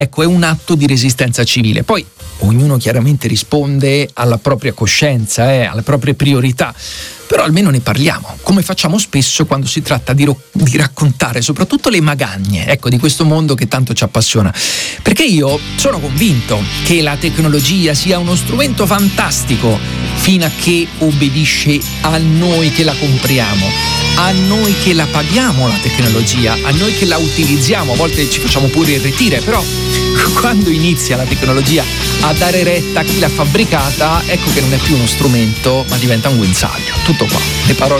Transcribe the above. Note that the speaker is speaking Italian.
Ecco, è un atto di resistenza civile. Poi ognuno chiaramente risponde alla propria coscienza, alle proprie priorità, però almeno ne parliamo, come facciamo spesso quando si tratta di raccontare soprattutto le magagne, ecco, di questo mondo che tanto ci appassiona. Perché io sono convinto che la tecnologia sia uno strumento fantastico fino a che obbedisce a noi che la compriamo, a noi che la paghiamo la tecnologia, a noi che la utilizziamo. A volte ci facciamo pure irretire, però quando inizia la tecnologia a dare retta a chi l'ha fabbricata, ecco che non è più uno strumento ma diventa un guinzaglio. Tutto qua, le parole